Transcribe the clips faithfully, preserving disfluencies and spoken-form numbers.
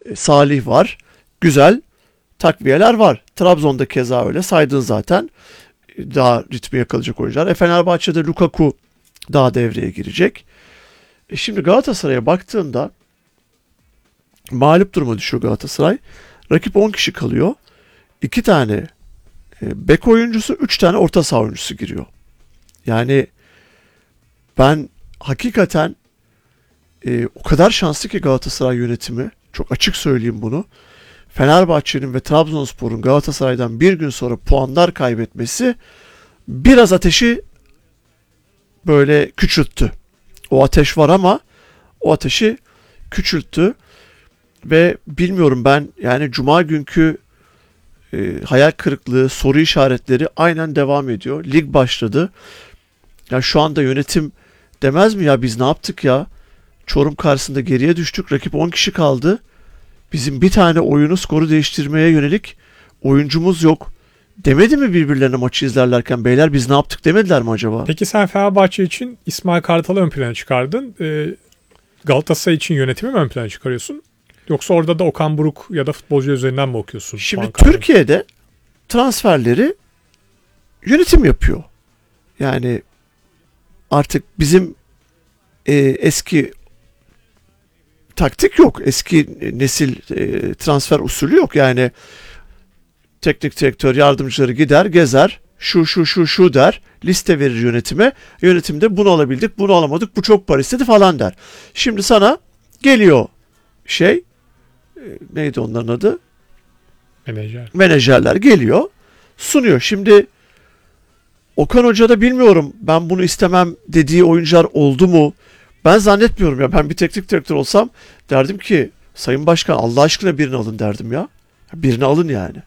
E, Salih var. Güzel takviyeler var. Trabzon'da keza öyle. Saydın zaten. Daha ritmi yakalayacak oyuncular. E, Fenerbahçe'de Lukaku daha devreye girecek. E, şimdi Galatasaray'a baktığında mağlup duruma düşüyor Galatasaray. Rakip on kişi kalıyor. iki tane e, bek oyuncusu, üç tane orta saha oyuncusu giriyor. Yani ben hakikaten e, o kadar şanslı ki Galatasaray yönetimi. Çok açık söyleyeyim bunu. Fenerbahçe'nin ve Trabzonspor'un Galatasaray'dan bir gün sonra puanlar kaybetmesi biraz ateşi böyle küçülttü. O ateş var ama o ateşi küçülttü. Ve bilmiyorum ben yani Cuma günkü e, hayal kırıklığı, soru işaretleri aynen devam ediyor. Lig başladı. Ya şu anda yönetim demez mi ya biz ne yaptık ya? Çorum karşısında geriye düştük. Rakip on kişi kaldı. Bizim bir tane oyunu skoru değiştirmeye yönelik oyuncumuz yok. Demedi mi birbirlerine maçı izlerlerken beyler biz ne yaptık demediler mi acaba? Peki sen Fenerbahçe için İsmail Kartal'ı ön plana çıkardın. Ee, Galatasaray için yönetimi mi ön plana çıkarıyorsun? Yoksa orada da Okan Buruk ya da futbolcu üzerinden mi okuyorsun? Şimdi Türkiye'de transferleri yönetim yapıyor. Yani artık bizim e, eski taktik yok. Eski nesil e, transfer usulü yok. Yani teknik direktör yardımcıları gider, gezer, şu şu şu şu der, liste verir yönetime. Yönetimde bunu alabildik, bunu alamadık, bu çok para istedi falan der. Şimdi sana geliyor şey, e, neydi onların adı? Menajer. Menajerler geliyor, sunuyor. Şimdi Okan Hoca da bilmiyorum ben bunu istemem dediği oyuncular oldu mu? Ben zannetmiyorum ya. Ben bir teknik direktör olsam derdim ki Sayın Başkan Allah aşkına birini alın derdim ya. Birini alın yani.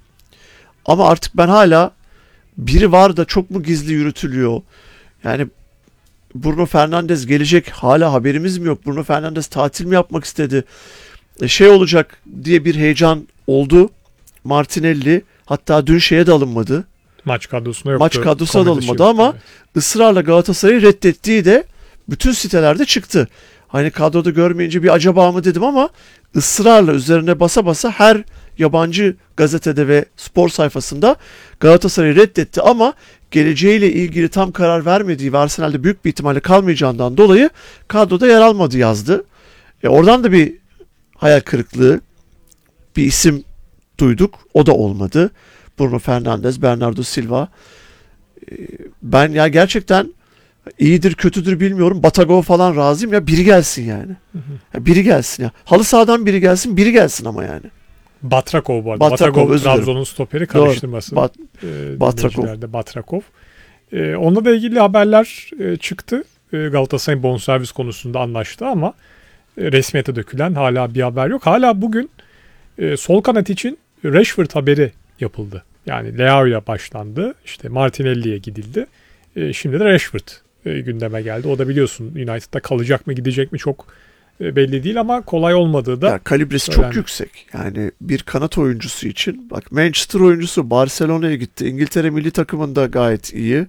Ama artık ben hala biri var da çok mu gizli yürütülüyor? Yani Bruno Fernandes gelecek hala haberimiz mi yok? Bruno Fernandes tatil mi yapmak istedi? E şey olacak diye bir heyecan oldu. Martinelli hatta dün şeye de alınmadı. Maç kadrosuna yoktu. Maç kadrosuna da alınmadı ama evet. ısrarla Galatasaray'ı reddettiği de bütün sitelerde çıktı. Hani kadroda görmeyince bir acaba mı dedim ama ısrarla üzerine basa basa her yabancı gazetede ve spor sayfasında Galatasaray'ı reddetti ama geleceğiyle ilgili tam karar vermediği ve Arsenal'de büyük bir ihtimalle kalmayacağından dolayı kadroda yer almadı yazdı. E oradan da bir hayal kırıklığı, bir isim duyduk. O da olmadı. Bruno Fernandes, Bernardo Silva. E, ben ya gerçekten iyidir kötüdür bilmiyorum. Batagov falan razıyım ya biri gelsin yani. Hı hı. Ya biri gelsin ya. Halı sahadan biri gelsin, biri gelsin ama yani. Batrakov bu arada. Batrakov, Batagov Trabzon'un stoperi karıştırmasın. Bat, e, Batrakov. Batrakov. E, onunla da ilgili haberler e, çıktı. E, Galatasaray'ın bonservis konusunda anlaştı ama e, resmiyete dökülen hala bir haber yok. Hala bugün e, sol kanat için Rashford haberi yapıldı. Yani Leao'ya başlandı. İşte Martinelli'ye gidildi. E, şimdi de Rashford e, gündeme geldi. O da biliyorsun United'da kalacak mı gidecek mi çok e, belli değil ama kolay olmadığı da ya, kalibresi söylendi. Çok yüksek. Yani bir kanat oyuncusu için bak Manchester oyuncusu Barcelona'ya gitti. İngiltere milli takımında gayet iyi.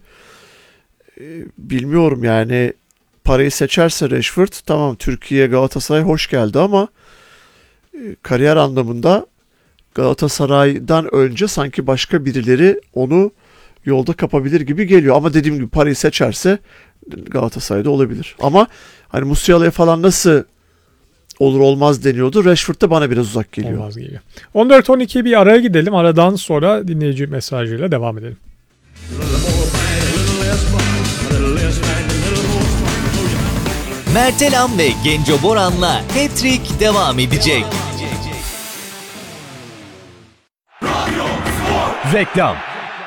E, bilmiyorum yani parayı seçerse Rashford tamam Türkiye Galatasaray hoş geldi ama e, kariyer anlamında Galatasaray'dan önce sanki başka birileri onu yolda kapabilir gibi geliyor. Ama dediğim gibi parayı seçerse Galatasaray'da olabilir. Ama hani Musiala'ya falan nasıl olur olmaz deniyordu. Rashford da bana biraz uzak geliyor. Olmaz geliyor. on dört on iki bir araya gidelim. Aradan sonra dinleyici mesajıyla devam edelim. Mertelam ve Genco Boran'la Hat-Trick devam edecek. Reklam.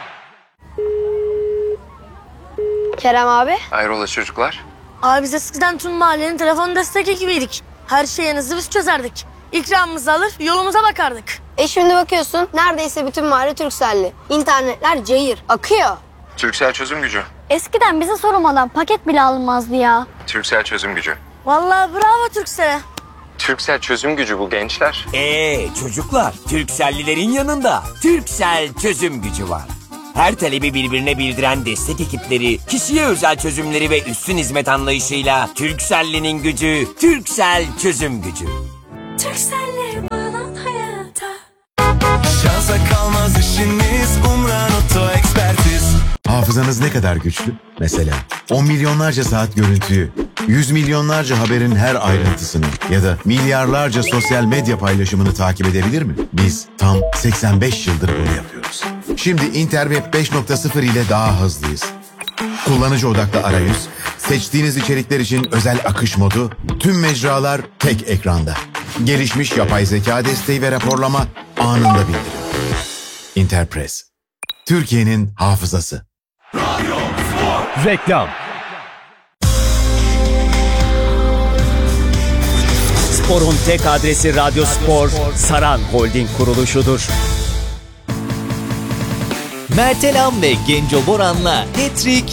Kerem abi. Hayrola çocuklar? Abi biz eskiden tüm mahallenin telefon destek ekibiydik. Her şeyinizi biz çözerdik. İkramımızı alır yolumuza bakardık. E şimdi bakıyorsun neredeyse bütün mahalle Turkcell'li. İnternetler cayır, akıyor. Turkcell çözüm gücü. Eskiden bize sormadan paket bile alınmazdı ya. Turkcell çözüm gücü. Vallahi bravo Turkcell'e. Turkcell çözüm gücü bu gençler. Eee çocuklar, Turkcell'lilerin yanında Turkcell çözüm gücü var. Her talebi birbirine bildiren destek ekipleri, kişiye özel çözümleri ve üstün hizmet anlayışıyla Turkcell'linin gücü, Turkcell çözüm gücü. Turkcell'le olmazsa kalmaz işiniz. Umran Oto Ekspertiz. Hafızanız ne kadar güçlü? Mesela on milyonlarca saat görüntüyü, yüz milyonlarca haberin her ayrıntısını ya da milyarlarca sosyal medya paylaşımını takip edebilir mi? Biz tam seksen beş yıldır bunu yapıyoruz. Şimdi Interweb beş nokta sıfır ile daha hızlıyız. Kullanıcı odaklı arayüz, seçtiğiniz içerikler için özel akış modu, tüm mecralar tek ekranda. Gelişmiş yapay zeka desteği ve raporlama anında bildirim. Interpress, Türkiye'nin hafızası. Reklam. Spor'un tek adresi Radyo Spor, Saran Holding kuruluşudur. Mertelam ve Genco Boran'la Hat-Trick